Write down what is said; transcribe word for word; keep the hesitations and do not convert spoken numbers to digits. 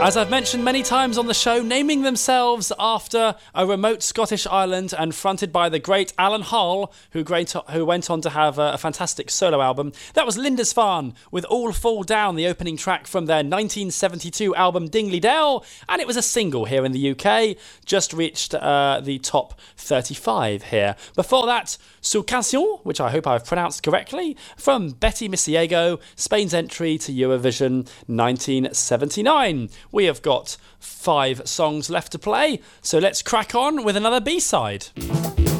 As I've mentioned many times on the show, naming themselves after a remote Scottish island and fronted by the great Alan Hall, who, great, who went on to have a, a fantastic solo album. That was Lindisfarne with All Fall Down, the opening track from their nineteen seventy-two album Dingley Dell, and it was a single here in the U K, just reached uh, the top thirty-five here. Before that, Sulcasion, which I hope I've pronounced correctly, from Betty Misiego, Spain's entry to Eurovision nineteen seventy-nine. We have got five songs left to play, so let's crack on with another B-side.